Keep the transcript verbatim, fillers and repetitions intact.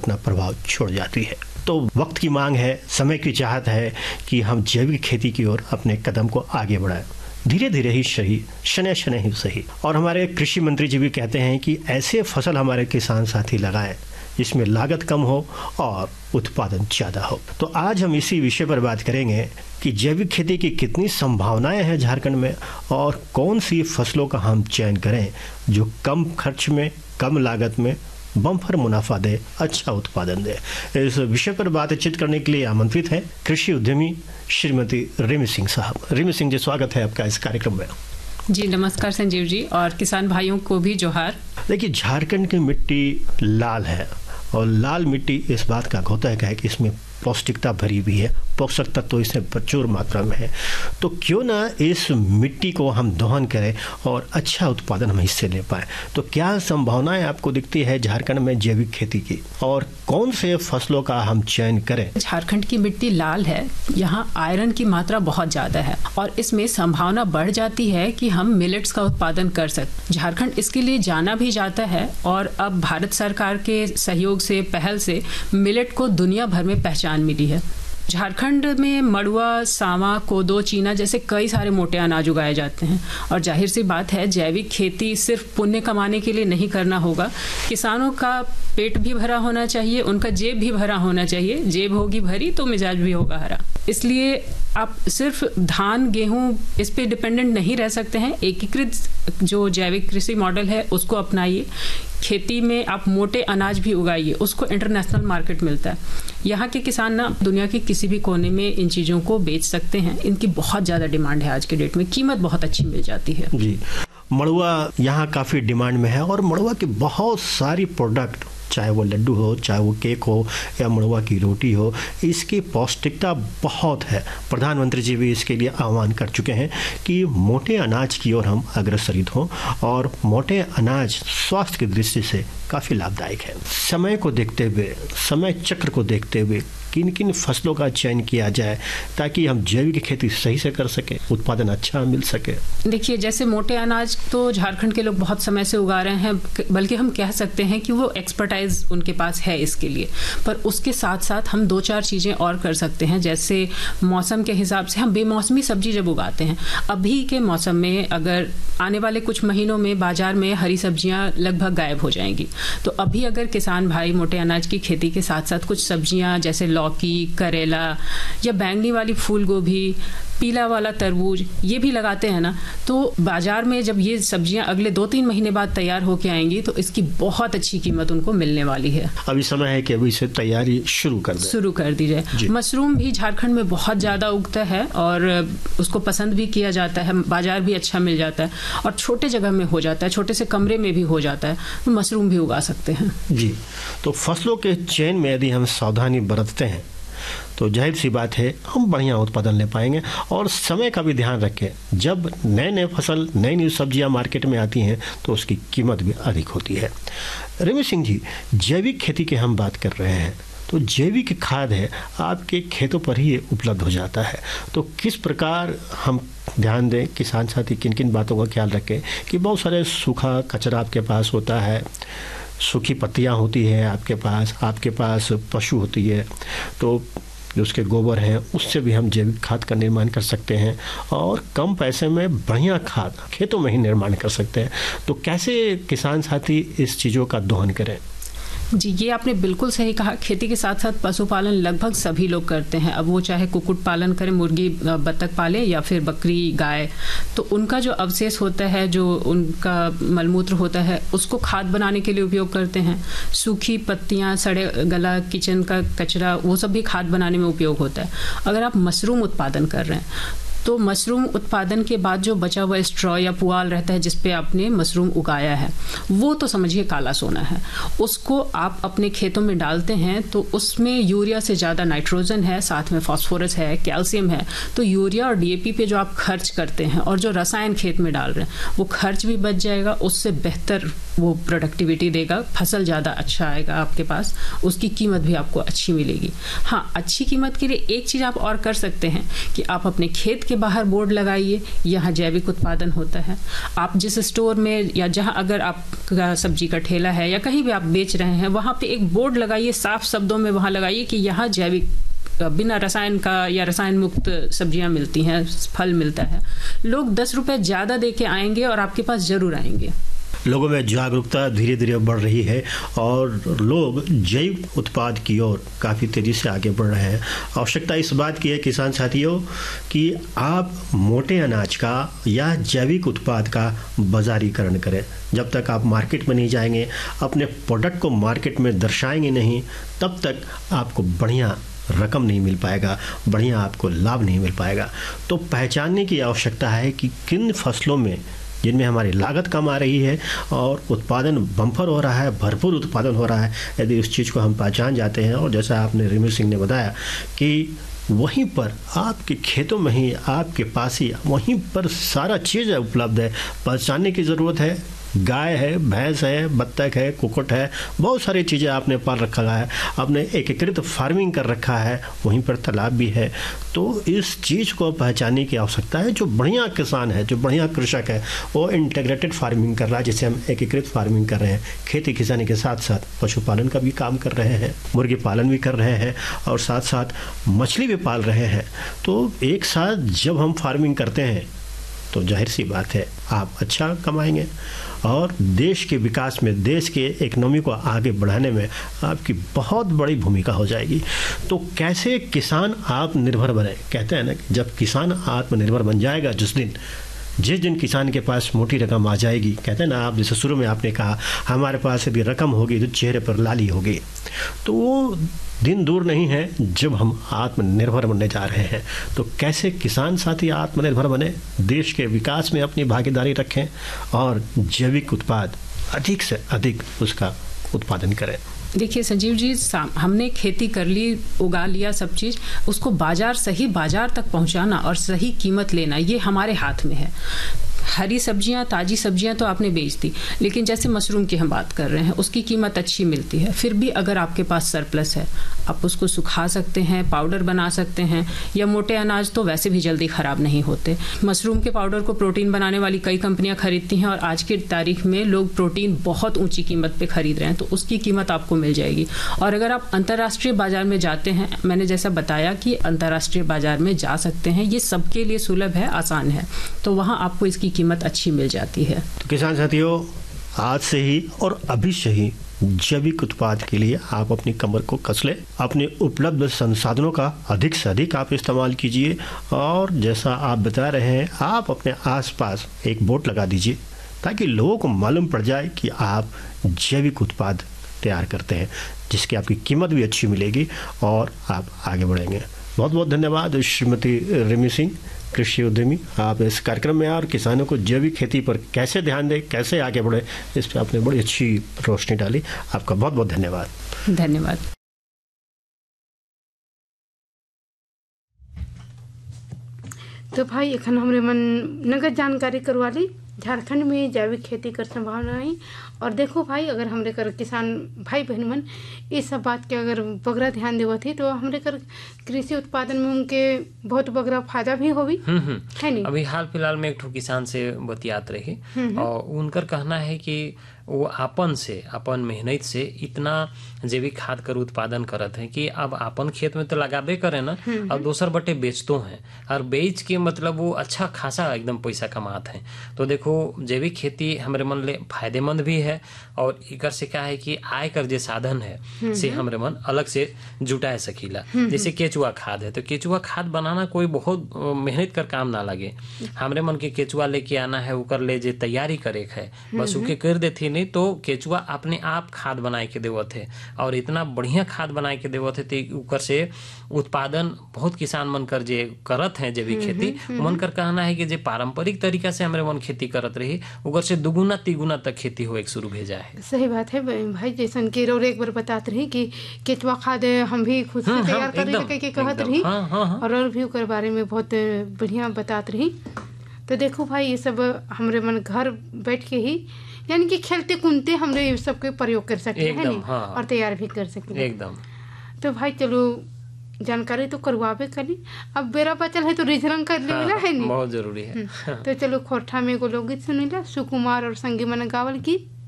अपना प्रभाव छोड़ जाती है। तो वक्त की मांग है, समय की चाहत है कि हम जैविक खेती की ओर अपने कदम को आगे बढ़ाएं। धीरे धीरे ही सही, शनै शनै ही सही। और हमारे कृषि मंत्री जी भी कहते हैं कि ऐसे फसल हमारे किसान साथी लगाएं जिसमें लागत कम हो और उत्पादन ज़्यादा हो। तो आज हम इसी विषय पर बात करेंगे कि जैविक खेती की कितनी संभावनाएं हैं झारखंड में और कौन सी फसलों का हम चयन करें जो कम खर्च में, कम लागत में बम्पर मुनाफा दे, अच्छा उत्पादन दे। इस विषय पर बातचीत करने के लिए आमंत्रित है कृषि उद्यमी श्रीमती रिमी सिंह साहब। रिमी सिंह जी, स्वागत है आपका इस कार्यक्रम में। जी नमस्कार संजीव जी, और किसान भाइयों को भी जोहार। देखिए, झारखंड की मिट्टी लाल है और लाल मिट्टी इस बात का घोतक है कि इसमें पौष्टिकता भरी हुई है, पोषक तत्व तो इसमें प्रचुर मात्रा में है। तो क्यों ना इस मिट्टी को हम दोहन करें और अच्छा उत्पादन हम इससे ले पाएँ। तो क्या संभावनाएं आपको दिखती है झारखंड में जैविक खेती की और कौन से फसलों का हम चयन करें? झारखंड की मिट्टी लाल है, यहाँ आयरन की मात्रा बहुत ज़्यादा है और इसमें संभावना बढ़ जाती है कि हम मिलेट्स का उत्पादन कर सकते। झारखंड इसके लिए जाना भी जाता है और अब भारत सरकार के सहयोग से, पहल से मिलेट को दुनिया भर में पहचान मिली है। झारखंड में मड़ुआ, सावा, कोदो, चीना जैसे कई सारे मोटे अनाज उगाए जाते हैं और जाहिर सी बात है जैविक खेती सिर्फ पुण्य कमाने के लिए नहीं करना होगा। किसानों का पेट भी भरा होना चाहिए, उनका जेब भी भरा होना चाहिए। जेब होगी भरी तो मिजाज भी होगा हरा। इसलिए आप सिर्फ धान, गेहूं इस पे डिपेंडेंट नहीं रह सकते हैं। एकीकृत जो जैविक कृषि मॉडल है उसको अपनाइए। खेती में आप मोटे अनाज भी उगाइए, उसको इंटरनेशनल मार्केट मिलता है। यहाँ के किसान ना दुनिया के किसी भी कोने में इन चीज़ों को बेच सकते हैं। इनकी बहुत ज़्यादा डिमांड है आज के डेट में, कीमत बहुत अच्छी मिल जाती है। जी, मड़ुआ यहाँ काफ़ी डिमांड में है और मड़ुआ की बहुत सारी प्रोडक्ट, चाहे वो लड्डू हो, चाहे वो केक हो या मड़ुआ की रोटी हो, इसकी पौष्टिकता बहुत है। प्रधानमंत्री जी भी इसके लिए आह्वान कर चुके हैं कि मोटे अनाज की ओर हम अग्रसरित हों और मोटे अनाज स्वास्थ्य की दृष्टि से काफ़ी लाभदायक है। समय को देखते हुए, समय चक्र को देखते हुए किन किन फसलों का चयन किया जाए ताकि हम जैविक खेती सही से कर सके, उत्पादन अच्छा मिल सके? देखिए, जैसे मोटे अनाज तो झारखंड के लोग बहुत समय से उगा रहे हैं, बल्कि हम कह सकते हैं कि वो एक्सपर्टाइज उनके पास है इसके लिए। पर उसके साथ साथ हम दो चार चीज़ें और कर सकते हैं। जैसे मौसम के हिसाब से हम बेमौसमी सब्जी जब उगाते हैं, अभी के मौसम में अगर आने वाले कुछ महीनों में बाजार में हरी सब्जियां लगभग गायब हो जाएंगी, तो अभी अगर किसान भाई मोटे अनाज की खेती के साथ साथ कुछ सब्जियां जैसे लौकी, करेला या बैंगनी वाली फूल गोभी, पीला वाला तरबूज ये भी लगाते हैं ना, तो बाजार में जब ये सब्जियां अगले दो तीन महीने बाद तैयार होके आएंगी तो इसकी बहुत अच्छी कीमत उनको मिलने वाली है। अभी समय है कि अभी से तैयारी शुरू कर दें। शुरू कर दी जाए। मशरूम भी झारखंड में बहुत ज़्यादा उगता है और उसको पसंद भी किया जाता है, बाजार भी अच्छा मिल जाता है और छोटे जगह में हो जाता है, छोटे से कमरे में भी हो जाता है, तो मशरूम भी उगा सकते हैं। जी, तो फसलों के चयन में यदि हम सावधानी बरतते हैं तो जाहिर सी बात है हम बढ़िया उत्पादन ले पाएंगे। और समय का भी ध्यान रखें, जब नए नए फसल, नई नई सब्जियां मार्केट में आती हैं तो उसकी कीमत भी अधिक होती है। रिमी सिंह जी, जैविक खेती की हम बात कर रहे हैं, तो जैविक खाद है आपके खेतों पर ही उपलब्ध हो जाता है, तो किस प्रकार हम ध्यान दें, किसान साथी किन किन बातों का ख्याल रखें कि बहुत सारे सूखा कचरा आपके पास होता है, सूखी पत्तियां होती है आपके पास, आपके पास पशु होती है, तो जो उसके गोबर हैं उससे भी हम जैविक खाद का निर्माण कर सकते हैं और कम पैसे में बढ़िया खाद खेतों में ही निर्माण कर सकते हैं। तो कैसे किसान साथी इस चीज़ों का दोहन करें? जी, ये आपने बिल्कुल सही कहा। खेती के साथ साथ पशुपालन लगभग सभी लोग करते हैं। अब वो चाहे कुक्कुट पालन करें, मुर्गी बत्तख पाले या फिर बकरी गाय, तो उनका जो अवशेष होता है, जो उनका मलमूत्र होता है, उसको खाद बनाने के लिए उपयोग करते हैं। सूखी पत्तियां, सड़े गला किचन का कचरा, वो सब भी खाद बनाने में उपयोग होता है। अगर आप मशरूम उत्पादन कर रहे हैं तो मशरूम उत्पादन के बाद जो बचा हुआ स्ट्रॉ या पुआल रहता है जिस पे आपने मशरूम उगाया है, वो तो समझिए काला सोना है। उसको आप अपने खेतों में डालते हैं तो उसमें यूरिया से ज़्यादा नाइट्रोजन है, साथ में फास्फोरस है, कैल्शियम है। तो यूरिया और डीएपी पे जो आप खर्च करते हैं और जो रसायन खेत में डाल रहे हैं, वो खर्च भी बच जाएगा, उससे बेहतर वो प्रोडक्टिविटी देगा, फसल ज़्यादा अच्छा आएगा आपके पास, उसकी कीमत भी आपको अच्छी मिलेगी। हाँ, अच्छी कीमत के लिए एक चीज़ आप और कर सकते हैं कि आप अपने खेत के बाहर बोर्ड लगाइए, यहाँ जैविक उत्पादन होता है। आप जिस स्टोर में या जहाँ अगर आपका सब्जी का ठेला है या कहीं भी आप बेच रहे हैं, वहाँ पे एक बोर्ड लगाइए, साफ शब्दों में वहाँ लगाइए कि यहाँ जैविक बिना रसायन का या रसायन मुक्त सब्जियां मिलती हैं, फल मिलता है। लोग दस रुपए ज़्यादा दे के आएंगे और आपके पास ज़रूर आएंगे। लोगों में जागरूकता धीरे धीरे बढ़ रही है और लोग जैव उत्पाद की ओर काफ़ी तेज़ी से आगे बढ़ रहे हैं। आवश्यकता इस बात की है किसान साथियों कि आप मोटे अनाज का या जैविक उत्पाद का बाजारीकरण करें। जब तक आप मार्केट में नहीं जाएंगे, अपने प्रोडक्ट को मार्केट में दर्शाएंगे नहीं, तब तक आपको बढ़िया रकम नहीं मिल पाएगा, बढ़िया आपको लाभ नहीं मिल पाएगा। तो पहचानने की आवश्यकता है कि किन फसलों में जिनमें हमारी लागत कम आ रही है और उत्पादन बम्पर हो रहा है, भरपूर उत्पादन हो रहा है। यदि उस चीज़ को हम पहचान जाते हैं और जैसा आपने रिमी सिंह ने बताया कि वहीं पर आपके खेतों में ही, आपके पास ही वहीं पर सारा चीज़ उपलब्ध है। पहचानने की ज़रूरत है। गाय है, भैंस है, बत्तख है, कुक्कुट है, बहुत सारी चीज़ें आपने पाल रखा है, आपने एकीकृत फार्मिंग कर रखा है, वहीं पर तालाब भी है। तो इस चीज़ को पहचानने की आवश्यकता है। जो बढ़िया किसान है, जो बढ़िया कृषक है, वो इंटीग्रेटेड फार्मिंग कर रहा है, जिसे हम एकीकृत फार्मिंग कर रहे हैं। खेती किसानी के साथ साथ पशुपालन का भी काम कर रहे हैं, मुर्गी पालन भी कर रहे हैं और साथ साथ मछली भी पाल रहे हैं। तो एक साथ जब हम फार्मिंग करते हैं तो जाहिर सी बात है आप अच्छा कमाएंगे और देश के विकास में, देश के इकोनॉमी को आगे बढ़ाने में आपकी बहुत बड़ी भूमिका हो जाएगी। तो कैसे किसान आत्मनिर्भर बने? कहते हैं ना कि जब किसान आत्मनिर्भर बन जाएगा, जिस दिन जिस दिन किसान के पास मोटी रकम आ जाएगी, कहते हैं ना, आप जैसे शुरू में आपने कहा हमारे पास यदि रकम होगी तो चेहरे पर लाली होगी, तो वो दिन दूर नहीं है जब हम आत्मनिर्भर बनने जा रहे हैं। तो कैसे किसान साथी आत्मनिर्भर बने, देश के विकास में अपनी भागीदारी रखें और जैविक उत्पाद अधिक से अधिक उसका उत्पादन करें। देखिए संजीव जी, हमने खेती कर ली, उगा लिया सब चीज़, उसको बाजार, सही बाजार तक पहुंचाना और सही कीमत लेना, ये हमारे हाथ में है। हरी सब्जियां, ताज़ी सब्जियां तो आपने बेच दी, लेकिन जैसे मशरूम की हम बात कर रहे हैं, उसकी कीमत अच्छी मिलती है। फिर भी अगर आपके पास सरप्लस है, आप उसको सुखा सकते हैं, पाउडर बना सकते हैं, या मोटे अनाज तो वैसे भी जल्दी ख़राब नहीं होते। मशरूम के पाउडर को प्रोटीन बनाने वाली कई कंपनियां खरीदती हैं और आज की तारीख में लोग प्रोटीन बहुत ऊंची कीमत पे खरीद रहे हैं, तो उसकी कीमत आपको मिल जाएगी। और अगर आप अंतर्राष्ट्रीय बाजार में जाते हैं, मैंने जैसा बताया कि अंतर्राष्ट्रीय बाजार में जा सकते हैं, ये सबके लिए सुलभ है, आसान है, तो वहाँ आपको इसकी कीमत अच्छी मिल जाती है। तो किसान साथियों, आज से ही और अभी से ही जैविक उत्पाद के लिए आप अपनी कमर को कस लें। अपने उपलब्ध संसाधनों का अधिक से अधिक आप इस्तेमाल कीजिए और जैसा आप बता रहे हैं, आप अपने आसपास एक बोर्ड लगा दीजिए ताकि लोगों को मालूम पड़ जाए कि आप जैविक उत्पाद तैयार करते हैं, जिसकी आपकी कीमत भी अच्छी मिलेगी और आप आगे बढ़ेंगे। बहुत बहुत धन्यवाद श्रीमती रिमी सिंह, कृषि उद्यमी। आप इस कार्यक्रम में और किसानों को जैविक खेती पर कैसे ध्यान दें, कैसे आगे बढ़े, इस पर आपने बड़ी अच्छी रोशनी डाली। आपका बहुत बहुत धन्यवाद। धन्यवाद। तो भाई एखन हमरे मन नगद जानकारी करवा ली झारखंड में जैविक खेती कर संभावनाएं। और देखो भाई, अगर हमरे कर किसान भाई बहन मन इस सब बात के अगर बगरा ध्यान देवत ही तो हमरे कर कृषि उत्पादन में उनके बहुत बगरा फायदा भी होगी, है नहीं? अभी हाल फिलहाल में एक ठो किसान से बतियात रही और उनकर कहना है कि वो आपन से, अपन मेहनत से इतना जैविक खाद कर उत्पादन करत है कि अब अपन खेत में तो लगाबे करे ना, अब दोसर बटे बेचतो हैं और बेच के मतलब वो अच्छा खासा एकदम पैसा कमाते हैं। तो देखो, जैविक खेती हमारे मन ले फायदेमंद भी है और इकर से क्या है कि आय कर जे साधन है से हमारे मन अलग से जुटाए सकीला। जैसे केचुआ खाद है, तो केचुआ खाद बनाना कोई बहुत मेहनत कर काम ना लगे। हमारे मन के केचुआ लेके आना है, उकर ले जे तैयारी करे है, बस उके कर देती नहीं तो केचुआ अपने आप खाद बनाए के देवत है और इतना बढ़िया खाद बनाए के देवत है तो उकर से उत्पादन बहुत किसान मन कर जे करत हैं जैविक खेती, मन कर कहना है कि जे पारंपरिक तरीका से हमारे मन खेती करत रही, उगर से दुगुना तिगुना तक खेती हो एक शुरू भेजा है। सही बात है भाई, जैसन के रोड एक बार बताते रही कि केचुआ खाद हम भी खुद से तैयार कर रही के कहत रही और और भी उकर बारे में बहुत बढ़िया बताते रही। तो देखो भाई, ये सब हमारे मन घर बैठ के ही यानी कि खेलते कूदते हमने ये सब के प्रयोग कर सकते हैं नहीं, हाँ, और तैयार भी कर सकते हैं एकदम। तो भाई चलो जानकारी तो करवावे करी, अब बेरा बचल है तो रिजरंग कर लेला है नहीं, बहुत जरूरी है। तो चलो खोरठा में एगो लोकगीत सुनीला, सुकुमार और संगी मन गावल गीत।